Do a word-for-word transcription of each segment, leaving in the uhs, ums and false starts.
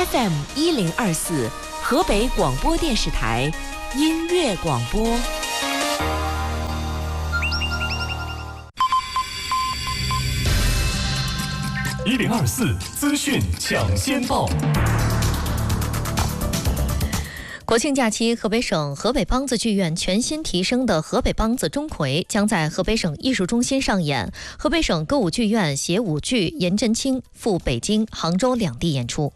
F M 一零二四，河北广播电视台音乐广播。 一零二四资讯抢先报。 国庆假期，河北省河北梆子剧院全新提升的河北梆子钟馗将在河北省艺术中心上演。河北省歌舞剧院携舞剧颜真卿赴北京、杭州两地演出。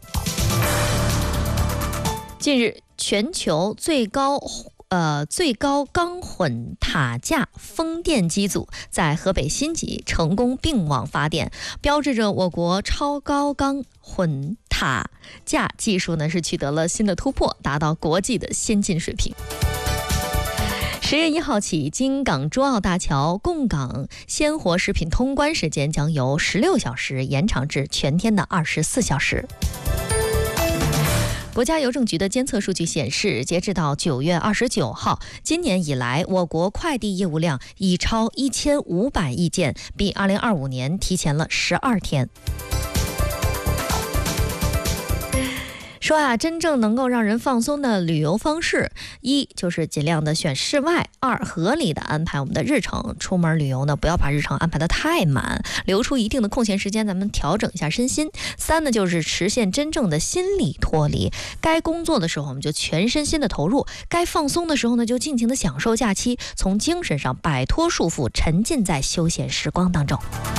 近日，全球最高呃，最高钢混塔架风电机组在河北新集成功并网发电，标志着我国超高钢混塔架技术呢是取得了新的突破，达到国际的先进水平。十月一号起，京港珠澳大桥贡港鲜活食品通关时间将由十六小时延长至全天的二十四小时。国家邮政局的监测数据显示，截至到九月二十九号，今年以来，我国快递业务量已超一千五百亿件，比二零二五年提前了十二天。说啊，真正能够让人放松的旅游方式，一就是尽量的选室外，二合理的安排我们的日程。出门旅游呢，不要把日程安排得太满，留出一定的空闲时间，咱们调整一下身心。三呢，就是实现真正的心理脱离。该工作的时候，我们就全身心的投入；该放松的时候呢，就尽情的享受假期，从精神上摆脱束缚，沉浸在休闲时光当中。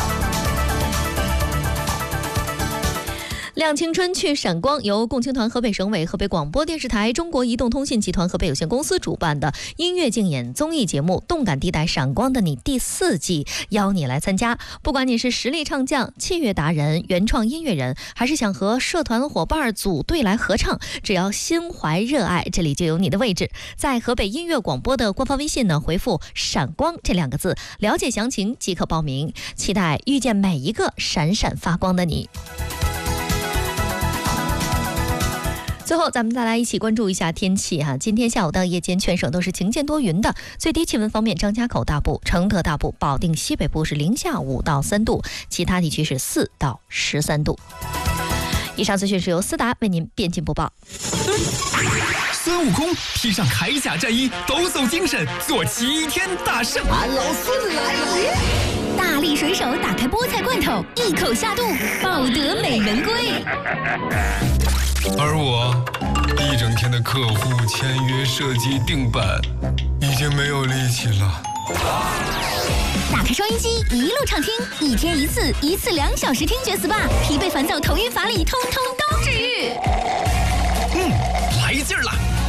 亮青春去闪光，由共青团河北省委、河北广播电视台、中国移动通信集团河北有限公司主办的音乐竞演综艺节目《动感地带闪光的你》第四季，邀你来参加。不管你是实力唱将、器乐达人、原创音乐人，还是想和社团伙伴组队来合唱，只要心怀热爱，这里就有你的位置。在河北音乐广播的官方微信呢，回复闪光这两个字，了解详情即可报名。期待遇见每一个闪闪发光的你。最后，咱们再来一起关注一下天气哈。今天下午到夜间，全省都是晴间多云的。最低气温方面，张家口大部、承德大部、保定西北部是零下五到三度，其他地区是四到十三度。以上资讯是由思达为您编辑播报。 孙悟空披上铠甲战衣，抖擞精神，做齐天大圣。 俺老孙来了！ 大力水手打开菠菜罐头，一口下肚，抱得美人归。 而我一整天的客户签约、设计、定版，已经没有力气了。 打开收音机，一路畅听，一天一次，一次两小时听觉 S P A， 疲惫烦躁、头晕乏力，通通都治愈。 嗯，来劲儿了！